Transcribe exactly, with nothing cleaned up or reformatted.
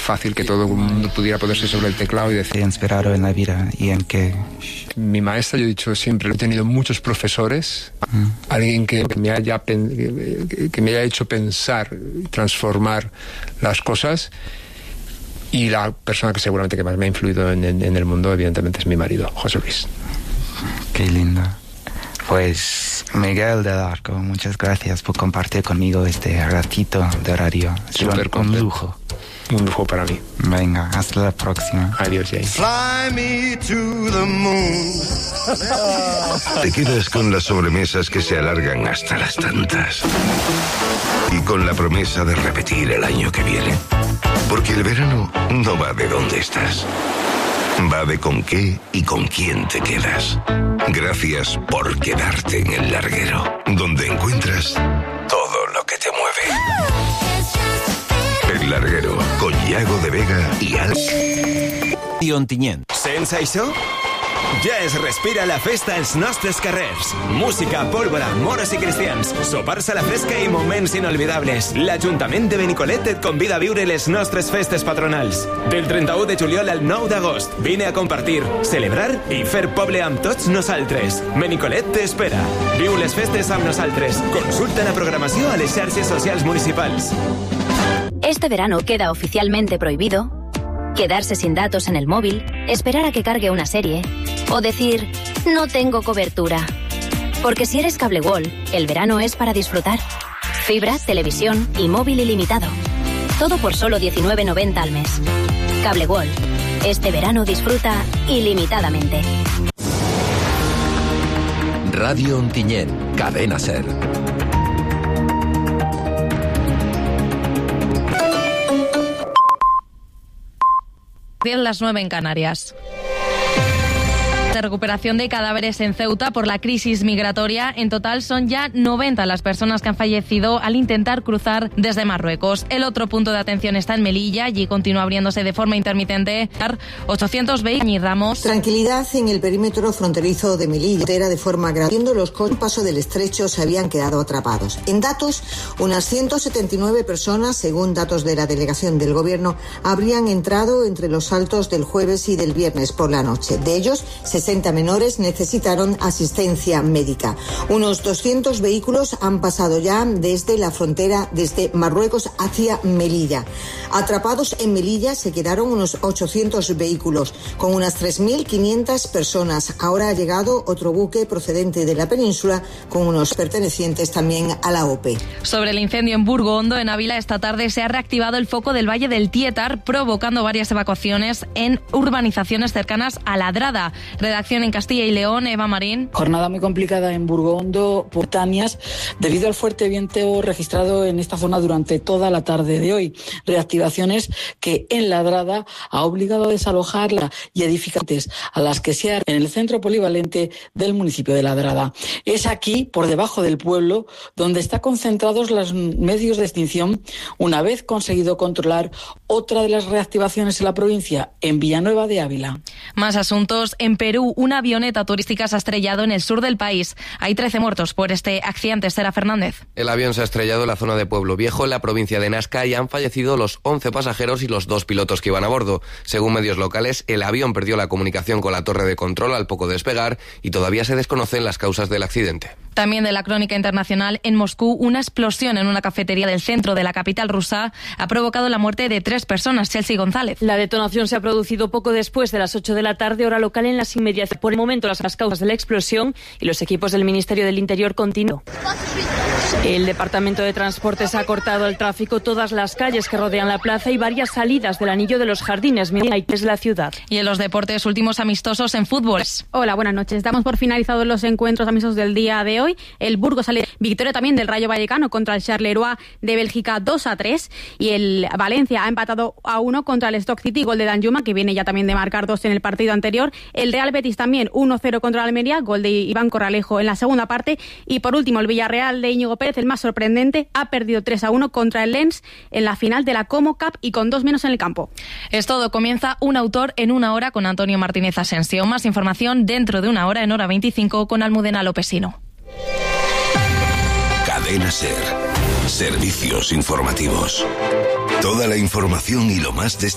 fácil que todo el mundo pudiera ponerse sobre el teclado y decir. ¿Te inspiraron en la vida y en qué? Mi maestra, yo he dicho siempre, he tenido muchos profesores, mm. alguien que me haya que me haya hecho pensar y transformar las cosas, y la persona que seguramente que más me ha influido en, en, en el mundo, evidentemente, es mi marido, José Luis. Qué lindo. Pues Miguel del Arco, muchas gracias por compartir conmigo este ratito de radio. Súper un lujo. Un lujo para mí. Venga, hasta la próxima. Adiós, Jane. Fly me to the moon. Te quedas con las sobremesas que se alargan hasta las tantas. Y con la promesa de repetir el año que viene. Porque el verano no va de dónde estás. Va de con qué y con quién te quedas. Gracias por quedarte en El Larguero, donde encuentras todo lo que te mueve. El Larguero, con Yago de Vega i Al... I Ontinyent. Sents això? Ja es respira la festa als nostres carrers. Música, pólvora, moros i cristians, sopars a la fresca i moments inolvidables. L'Ajuntament de Benicolet et convida a viure les nostres festes patronals. Del trenta-u de juliol al nou d'agost. Vine a compartir, celebrar i fer poble amb tots nosaltres. Benicolet t'espera. Viu les festes amb nosaltres. Consulta la programació a les xarxes socials municipals. Este verano queda oficialmente prohibido quedarse sin datos en el móvil, esperar a que cargue una serie o decir, no tengo cobertura. Porque si eres Cable World, el verano es para disfrutar. Fibra, televisión y móvil ilimitado. Todo por solo diecinueve noventa al mes. Cable World. Este verano disfruta ilimitadamente. Radio Ontinyent, Cadena Ser. Las nueve en Canarias. De recuperación de cadáveres en Ceuta por la crisis migratoria. En total son ya noventa las personas que han fallecido al intentar cruzar desde Marruecos. El otro punto de atención está en Melilla. Allí continúa abriéndose de forma intermitente ochocientos vehículos. Y Ramos. Tranquilidad en el perímetro fronterizo de Melilla. Era de forma gradual. Los coches paso del estrecho se habían quedado atrapados. En datos, unas ciento setenta y nueve personas, según datos de la delegación del gobierno, habrían entrado entre los saltos del jueves y del viernes por la noche. De ellos, sesenta menores necesitaron asistencia médica. Unos doscientos vehículos han pasado ya desde la frontera, desde Marruecos hacia Melilla. Atrapados en Melilla se quedaron unos ochocientos vehículos, con unas tres mil quinientas personas. Ahora ha llegado otro buque procedente de la península, con unos pertenecientes también a la O P E. Sobre el incendio en Burgo Hondo, en Ávila, esta tarde se ha reactivado el foco del Valle del Tietar, provocando varias evacuaciones en urbanizaciones cercanas a Ladrada. Redacción en Castilla y León, Eva Marín. Jornada muy complicada en Burgo Hondo, por Tanias, debido al fuerte viento registrado en esta zona durante toda la tarde de hoy. Reactivaciones que en Ladrada ha obligado a desalojar y edificantes a las que se ha en el centro polivalente del municipio de Ladrada. Es aquí, por debajo del pueblo, donde están concentrados los medios de extinción, una vez conseguido controlar otra de las reactivaciones en la provincia, en Villanueva de Ávila. Más asuntos. En Perú, una avioneta turística se ha estrellado en el sur del país. Hay trece muertos por este accidente. Estela Fernández. El avión se ha estrellado en la zona de Pueblo Viejo, en la provincia de Nazca, y han fallecido los once pasajeros y los dos pilotos que iban a bordo. Según medios locales, el avión perdió la comunicación con la torre de control al poco despegar y todavía se desconocen las causas del accidente. También de la crónica internacional, en Moscú, una explosión en una cafetería del centro de la capital rusa ha provocado la muerte de tres personas. Chelsea González. La detonación se ha producido poco después de las ocho de la tarde, hora local, en las inmediaciones. Por el momento, las, las causas de la explosión y los equipos del Ministerio del Interior continúan. El Departamento de Transportes ha cortado el tráfico todas las calles que rodean la plaza y varias salidas del Anillo de los Jardines, que es la ciudad. Y en los deportes, últimos amistosos en fútbol. Hola, buenas noches. Damos por finalizados los encuentros amistosos del día de hoy. El Burgos sale victoria también del Rayo Vallecano contra el Charleroi de Bélgica dos a tres, y el Valencia ha empatado a uno contra el Stoke City, gol de Danjuma, que viene ya también de marcar dos en el partido anterior. El Real Betis también uno cero contra el Almería, gol de Iván Corralejo en la segunda parte. Y por último, el Villarreal de Íñigo Pérez, el más sorprendente, ha perdido tres a uno contra el Lens en la final de la Como Cup y con dos menos en el campo. Es todo. Comienza Un Autor en una hora con Antonio Martínez Asensio. Más información dentro de una hora, en hora veinticinco, con Almudena Lopesino. Cadena Ser. Servicios informativos. Toda la información y lo más destacado